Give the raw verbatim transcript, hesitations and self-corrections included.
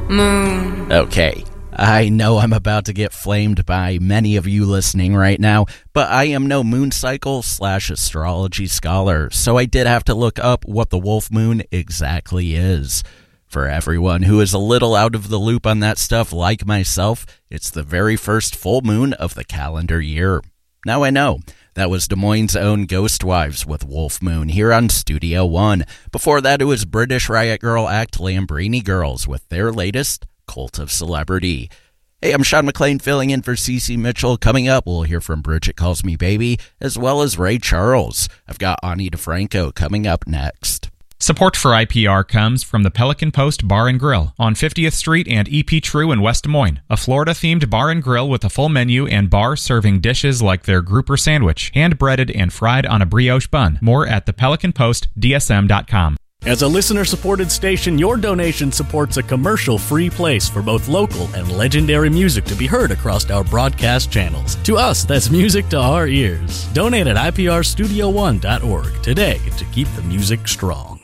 moon. Okay, I know I'm about to get flamed by many of you listening right now, but I am no moon cycle slash astrology scholar, so I did have to look up what the wolf moon exactly is. For everyone who is a little out of the loop on that stuff like myself, it's the very first full moon of the calendar year. Now I know, that was Des Moines' own Ghost Wives with Wolf Moon here on Studio One. Before that, it was British Riot Girl act Lambrini Girls with their latest, Cult of Celebrity. Hey, I'm Sean McLean filling in for Cece Mitchell. Coming up, we'll hear from Bridget Calls Me Baby, as well as Ray Charles. I've got Ani DeFranco coming up next. Support for I P R comes from the Pelican Post Bar and Grill on fiftieth Street and E P True in West Des Moines, a Florida-themed bar and grill with a full menu and bar serving dishes like their grouper sandwich, hand-breaded and fried on a brioche bun. More at the pelican post d s m dot com. As a listener-supported station, your donation supports a commercial-free place for both local and legendary music to be heard across our broadcast channels. To us, that's music to our ears. Donate at I P R studio one dot org today to keep the music strong.